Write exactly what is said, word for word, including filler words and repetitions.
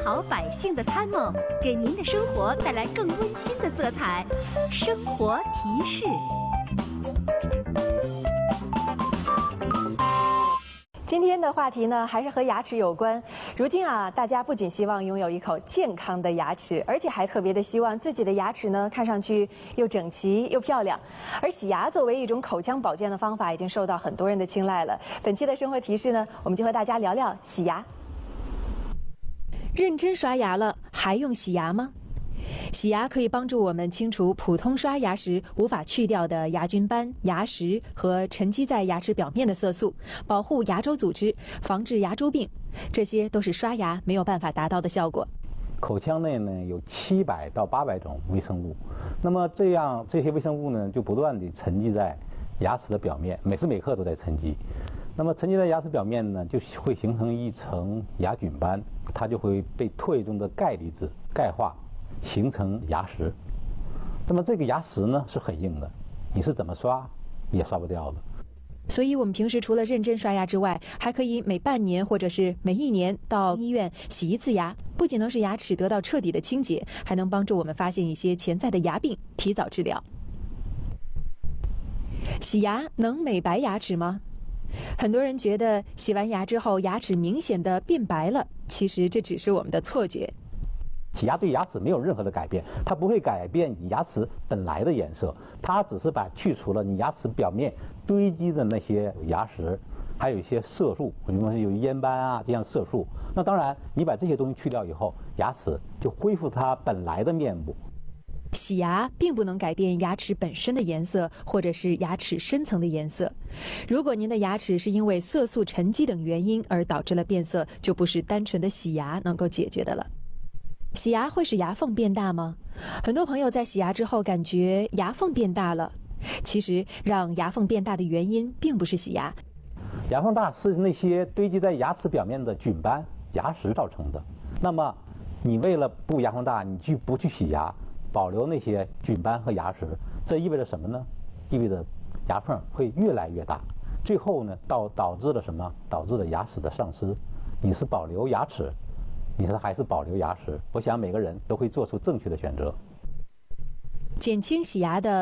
好百姓的参谋，给您的生活带来更温馨的色彩。生活提示。 今天的话题呢，还是和牙齿有关。如今啊，大家不仅希望拥有一口健康的牙齿，而且还特别的希望自己的牙齿呢看上去又整齐又漂亮。而洗牙作为一种口腔保健的方法，已经受到很多人的青睐了。本期的生活提示呢，我们就和大家聊聊洗牙。认真刷牙了，还用洗牙吗？洗牙可以帮助我们清除普通刷牙时无法去掉的牙菌斑、牙石和沉积在牙齿表面的色素，保护牙周组织，防治牙周病，这些都是刷牙没有办法达到的效果。 口腔内呢有七百到八百种微生物，那么这样这些微生物呢就不断地沉积在牙齿的表面，每时每刻都在沉积。那么沉积在牙齿表面呢，就会形成一层牙菌斑，它就会被唾液中的钙离子钙化，形成牙石。那么这个牙石呢是很硬的，你是怎么刷也刷不掉的。 所以我们平时除了认真刷牙之外，还可以每半年或者是每一年到医院洗一次牙，不仅能使牙齿得到彻底的清洁，还能帮助我们发现一些潜在的牙病，提早治疗。洗牙能美白牙齿吗？很多人觉得洗完牙之后牙齿明显的变白了，其实这只是我们的错觉。 洗牙对牙齿没有任何的改变，它不会改变你牙齿本来的颜色，它只是把去除了你牙齿表面堆积的那些牙石，还有一些色素，比如说有烟斑啊这样色素。那当然，你把这些东西去掉以后，牙齿就恢复它本来的面目。 洗牙并不能改变牙齿本身的颜色，或者是牙齿深层的颜色。如果您的牙齿是因为色素沉积等原因而导致了变色，就不是单纯的洗牙能够解决的了。洗牙会使牙缝变大吗？很多朋友在洗牙之后感觉牙缝变大了，其实让牙缝变大的原因并不是洗牙。 牙缝大是那些堆积在牙齿表面的菌斑、牙石造成的。那么，你为了不牙缝大，你去不去洗牙，保留那些菌斑和牙石，这意味着什么呢？意味着牙缝会越来越大，最后呢，导导致了什么？导致了牙齿的丧失。你是保留牙齿，你是还是保留牙石？我想每个人都会做出正确的选择。 减轻洗牙的